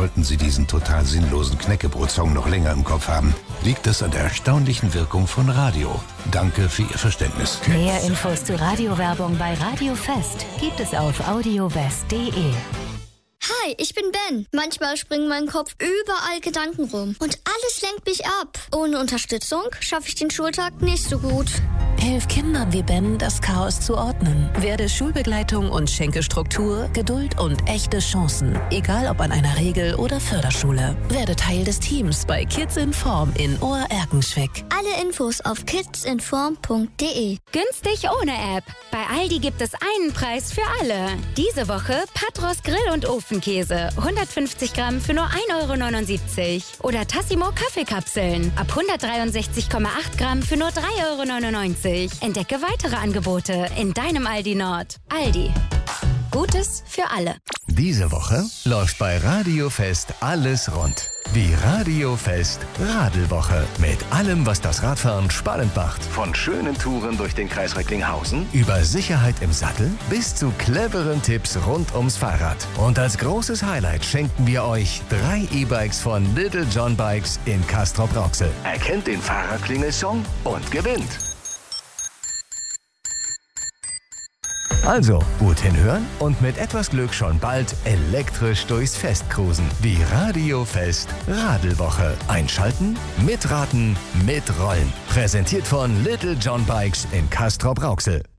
sollten Sie diesen total sinnlosen Knäckebrot-Song noch länger im Kopf haben, liegt es an der erstaunlichen Wirkung von Radio. Danke für Ihr Verständnis. Mehr Infos zu Radiowerbung bei Radio Fest gibt es auf audiowest.de. Hi, ich bin Ben. Manchmal springen in meinem Kopf überall Gedanken rum und alles lenkt mich ab. Ohne Unterstützung schaffe ich den Schultag nicht so gut. Hilf Kindern wie Ben, das Chaos zu ordnen. Werde Schulbegleitung und schenke Struktur, Geduld und echte Chancen. Egal ob an einer Regel- oder Förderschule. Werde Teil des Teams bei Kids in Form in Ohr-Erkenschwick. Alle Infos auf kidsinform.de. Günstig ohne App. Bei Aldi gibt es einen Preis für alle. Diese Woche Patros Grill- und Ofenkäse. 150 Gramm für nur 1,79 €. Oder Tassimo Kaffeekapseln. Ab 163,8 Gramm für nur 3,99 €. Entdecke weitere Angebote in deinem Aldi Nord. Aldi. Gutes für alle. Diese Woche läuft bei Radio Fest alles rund. Die Radio Fest Radelwoche. Mit allem, was das Radfahren spannend macht. Von schönen Touren durch den Kreis Recklinghausen über Sicherheit im Sattel bis zu cleveren Tipps rund ums Fahrrad. Und als großes Highlight schenken wir euch 3 E-Bikes von Little John Bikes in Castrop-Rauxel. Erkennt den Fahrerklingelsong und gewinnt. Also, gut hinhören und mit etwas Glück schon bald elektrisch durchs Fest cruisen. Die Radio Fest Radelwoche. Einschalten, mitraten, mitrollen. Präsentiert von Little John Bikes in Castrop-Rauxel.